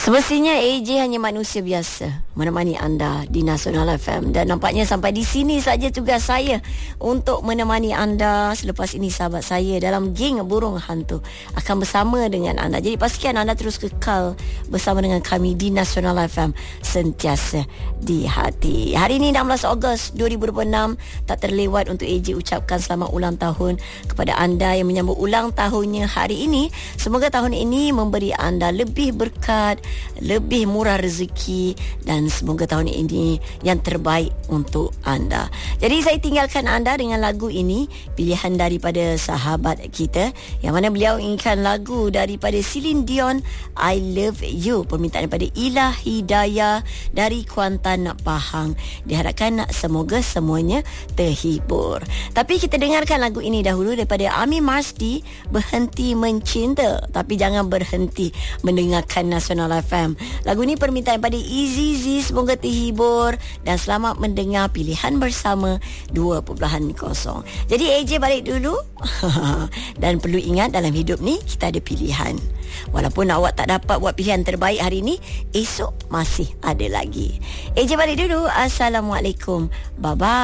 Semestinya AJ hanya manusia biasa menemani anda di Nasional FM. Dan nampaknya sampai di sini saja tugas saya untuk menemani anda. Selepas ini sahabat saya dalam geng Burung Hantu akan bersama dengan anda. Jadi pastikan anda terus kekal bersama dengan kami di Nasional FM, sentiasa di hati. Hari ini 16 Ogos 2026, tak terlewat untuk AJ ucapkan selamat ulang tahun kepada anda yang menyambut ulang tahunnya hari ini. Semoga tahun ini memberi anda lebih berkat, lebih murah rezeki, dan semoga tahun ini yang terbaik untuk anda. Jadi saya tinggalkan anda dengan lagu ini, pilihan daripada sahabat kita, yang mana beliau inginkan lagu daripada Celine Dion, I Love You, permintaan daripada Ilah Hidayah dari Kuantan Pahang. Diharapkan semoga semuanya terhibur. Tapi kita dengarkan lagu ini dahulu daripada Ami Marsdi, Berhenti Mencinta. Tapi jangan berhenti mendengarkan Nasional FM. Lagu ini permintaan pada Easy. Semoga terhibur dan selamat mendengar pilihan bersama 2.0. Jadi AJ balik dulu. Dan perlu ingat, dalam hidup ni kita ada pilihan. Walaupun awak tak dapat buat pilihan terbaik hari ni, esok masih ada lagi. AJ balik dulu. Assalamualaikum. Bye-bye.